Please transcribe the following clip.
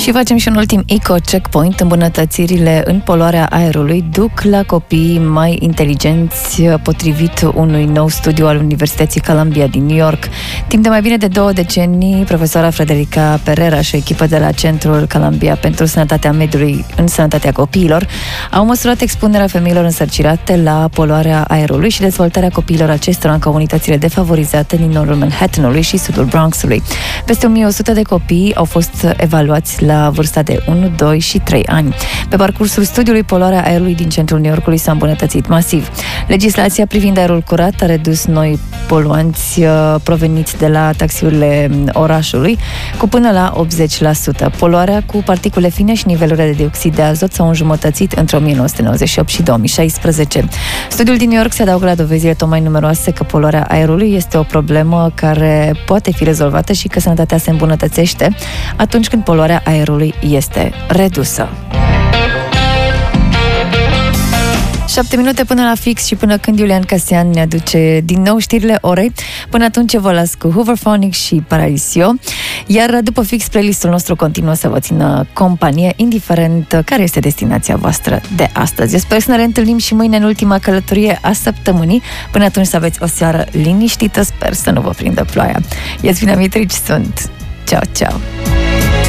Și facem și un ultim eco-checkpoint. Îmbunătățirile în poluarea aerului duc la copii mai inteligenți, potrivit unui nou studiu al Universității Columbia din New York. Timp de mai bine de 2 decenii, profesoara Frederica Pereira și echipa de la Centrul Columbia pentru Sănătatea Mediului în Sănătatea Copiilor au măsurat expunerea femeilor însărcinate la poluarea aerului și dezvoltarea copiilor acestora în comunitățile defavorizate din nordul Manhattanului și sudul Bronxului. Peste 1100 de copii au fost evaluați la vârsta de 1, 2 și 3 ani. Pe parcursul studiului, poluarea aerului din centrul New Yorkului s-a îmbunătățit masiv. Legislația privind aerul curat a redus noi poluanți proveniți de la taxiurile orașului cu până la 80%. Poluarea cu particule fine și nivelurile de dioxid de azot s-au înjumătățit între 1998 și 2016. Studiul din New York se adaugă la dovezile tot mai numeroase că poluarea aerului este o problemă care poate fi rezolvată și că sănătatea se îmbunătățește atunci când poluarea aerului este redusă. 7 minute până la fix și până când Iulian Casian ne aduce din nou știrile orei. Până atunci vă las cu Hooverphonic și Paralisio. Iar după fix, playlistul nostru continuă să vă țină companie, indiferent care este destinația voastră de astăzi. Eu sper să ne reîntâlnim și mâine în ultima călătorie a săptămânii. Până atunci să aveți o seară liniștită. Sper să nu vă prindă ploaia. Iasmina Mitrici sunt. Ciao, ciao!